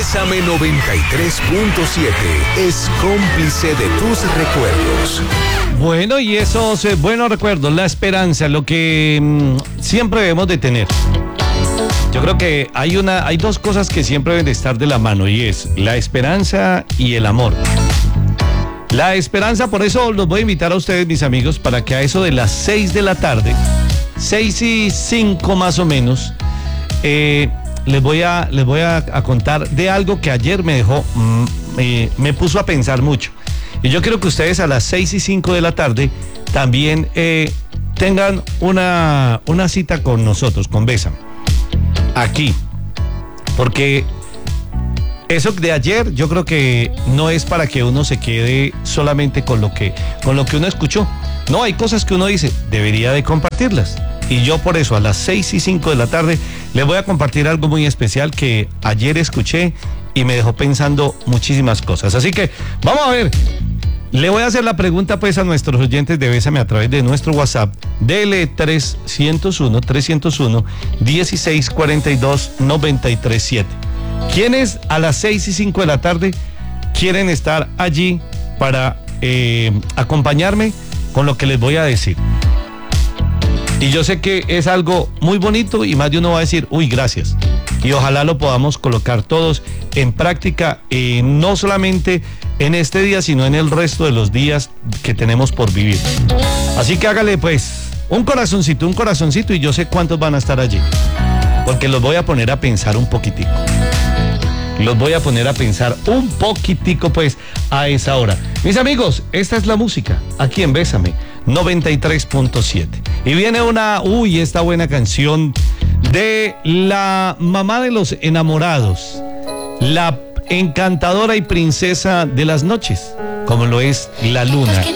Bésame 93.7 es cómplice de tus recuerdos. Bueno, y esos buenos recuerdos, la esperanza, lo que siempre debemos de tener. Yo creo que hay dos cosas que siempre deben de estar de la mano, y es la esperanza y el amor. La esperanza, por eso los voy a invitar a ustedes, mis amigos, para que a eso de las 6 de la tarde, 6:05 más o menos, les voy a contar de algo que ayer me dejó, me puso a pensar mucho. Y yo quiero que ustedes a las 6:05 de la tarde también tengan una cita con nosotros, con Bésame, aquí, porque eso de ayer yo creo que no es para que uno se quede solamente con lo que uno escuchó. No, hay cosas que uno dice, debería de compartirlas. Y yo por eso a las 6:05 de la tarde les voy a compartir algo muy especial que ayer escuché y me dejó pensando muchísimas cosas. Así que vamos a ver. Le voy a hacer la pregunta pues a nuestros oyentes de Bésame a través de nuestro WhatsApp, DL 301-1642-937. ¿Quiénes a las 6:05 de la tarde quieren estar allí para acompañarme con lo que les voy a decir? Y yo sé que es algo muy bonito y más de uno va a decir, uy, gracias. Y ojalá lo podamos colocar todos en práctica, no solamente en este día, sino en el resto de los días que tenemos por vivir. Así que hágale pues un corazoncito, y yo sé cuántos van a estar allí, porque los voy a poner a pensar un poquitico. Pues a esa hora. Mis amigos, esta es la música aquí en Bésame 93.7. Y viene esta buena canción de la mamá de los enamorados, la encantadora y princesa de las noches, como lo es la luna.